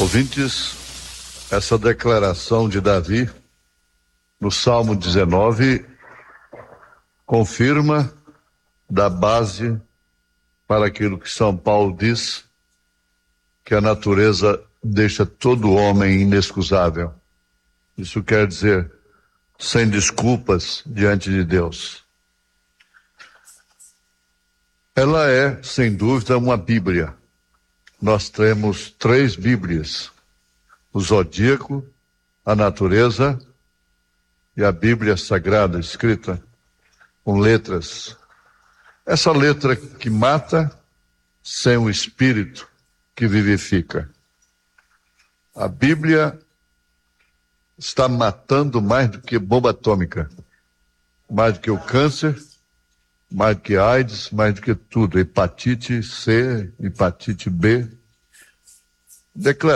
Ouvintes, essa declaração de Davi no Salmo 19 confirma da base para aquilo que São Paulo diz, que a natureza deixa todo homem inexcusável. Isso quer dizer, sem desculpas diante de Deus. Ela é, sem dúvida, uma Bíblia. Nós temos 3 Bíblias: o Zodíaco, a natureza e a Bíblia Sagrada, escrita com letras. Essa letra que mata sem o Espírito que vivifica. A Bíblia está matando mais do que bomba atômica, mais do que o câncer, mais do que AIDS, mais do que tudo, hepatite C, hepatite B.